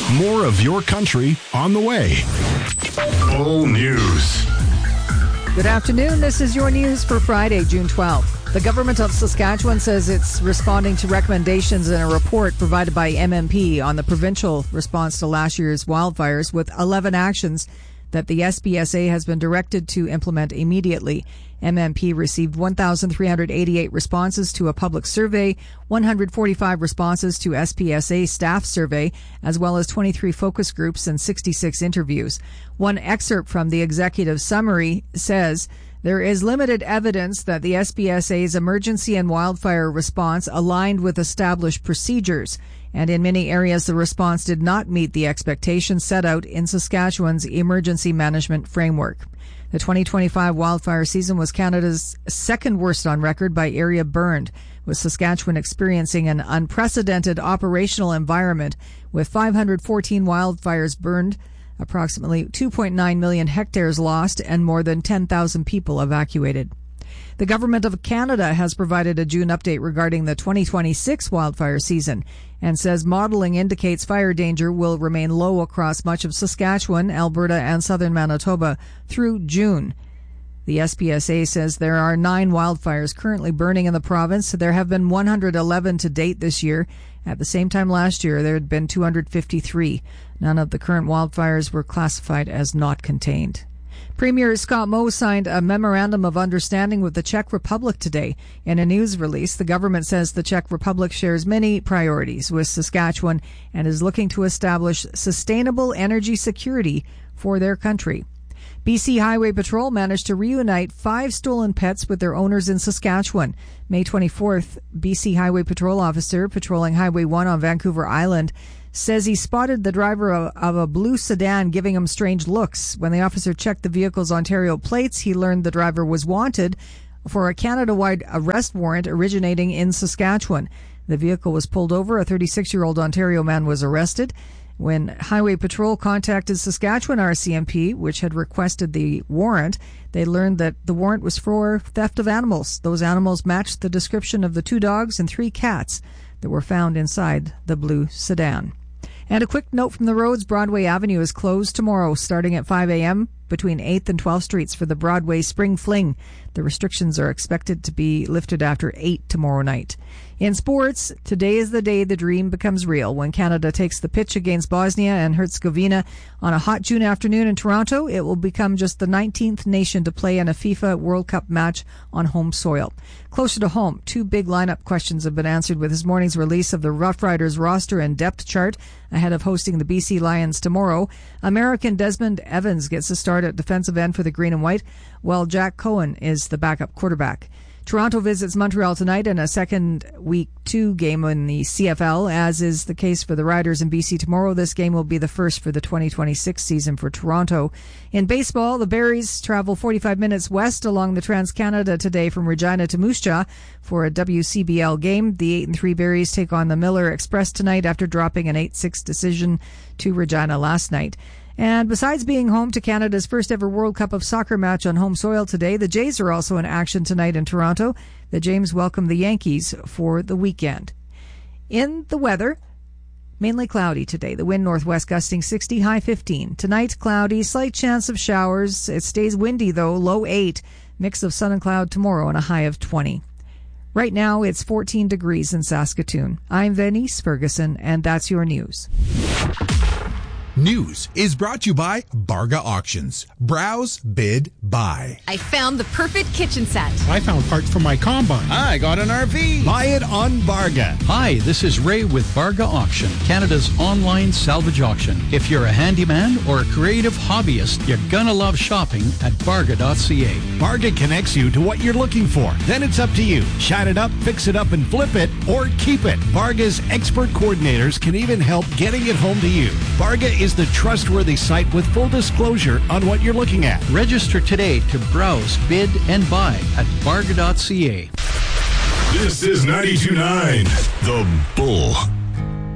More of your country on the way. Bull News. Good afternoon. This is your news for Friday, June 12th. The government of Saskatchewan says it's responding to recommendations in a report provided by MMP on the provincial response to last year's wildfires, with 11 actions that the SPSA has been directed to implement immediately. MMP received 1,388 responses to a public survey, 145 responses to SPSA staff survey, as well as 23 focus groups and 66 interviews. One excerpt from the executive summary says, there is limited evidence that the SPSA's emergency and wildfire response aligned with established procedures, and in many areas the response did not meet the expectations set out in Saskatchewan's emergency management framework. The 2025 wildfire season was Canada's second worst on record by area burned, with Saskatchewan experiencing an unprecedented operational environment with 514 wildfires burned, approximately 2.9 million hectares lost, and more than 10,000 people evacuated. The Government of Canada has provided a June update regarding the 2026 wildfire season and says modeling indicates fire danger will remain low across much of Saskatchewan, Alberta, and southern Manitoba through June. The SPSA says there are 9 wildfires currently burning in the province. There have been 111 to date this year. At the same time last year, there had been 253. None of the current wildfires were classified as not contained. Premier Scott Moe signed a memorandum of understanding with the Czech Republic today. In a news release, the government says the Czech Republic shares many priorities with Saskatchewan and is looking to establish sustainable energy security for their country. BC Highway Patrol managed to reunite 5 stolen pets with their owners in Saskatchewan. May 24th, BC Highway Patrol officer patrolling Highway 1 on Vancouver Island says he spotted the driver of a blue sedan giving him strange looks. When the officer checked the vehicle's Ontario plates, he learned the driver was wanted for a Canada-wide arrest warrant originating in Saskatchewan. The vehicle was pulled over. A 36-year-old Ontario man was arrested. When Highway Patrol contacted Saskatchewan RCMP, which had requested the warrant, they learned that the warrant was for theft of animals. Those animals matched the description of the 2 dogs and 3 cats that were found inside the blue sedan. And a quick note from the roads. Broadway Avenue is closed tomorrow starting at 5 a.m. between 8th and 12th Streets for the Broadway Spring Fling. The restrictions are expected to be lifted after 8 tomorrow night. In sports, today is the day the dream becomes real when Canada takes the pitch against Bosnia and Herzegovina on a hot June afternoon in Toronto. It will become just the 19th nation to play in a FIFA World Cup match on home soil. Closer to home, 2 big lineup questions have been answered with this morning's release of the Rough Riders roster and depth chart ahead of hosting the BC Lions tomorrow. American Desmond Evans gets a start at defensive end for the Green and White, while Jack Cohen is the backup quarterback. Toronto visits Montreal tonight in a second Week 2 game in the CFL, as is the case for the Riders in BC tomorrow. This game will be the first for the 2026 season for Toronto. In baseball, the Berries travel 45 minutes west along the Trans-Canada today from Regina to Moose Jaw for a WCBL game. The 8-3 Berries take on the Miller Express tonight after dropping an 8-6 decision to Regina last night. And besides being home to Canada's first ever World Cup of Soccer match on home soil today, the Jays are also in action tonight in Toronto. The Jays welcome the Yankees for the weekend. In the weather, mainly cloudy today. The wind northwest gusting 60, high 15. Tonight, cloudy, slight chance of showers. It stays windy though, low 8. Mix of sun and cloud tomorrow and a high of 20. Right now, it's 14 degrees in Saskatoon. I'm Venice Ferguson, and that's your news. News is brought to you by Barga Auctions. Browse, bid, buy. I found the perfect kitchen set. I found parts for my combine. I got an RV. Buy it on Barga. Hi, this is Ray with Barga Auction, Canada's online salvage auction. If you're a handyman or a creative hobbyist, you're gonna love shopping at Barga.ca. Barga connects you to what you're looking for. Then it's up to you. Shine it up, fix it up, and flip it, or keep it. Barga's expert coordinators can even help getting it home to you. Barga is the trustworthy site with full disclosure on what you're looking at. Register today to browse, bid, and buy at Barga.ca. This is 92.9 The Bull.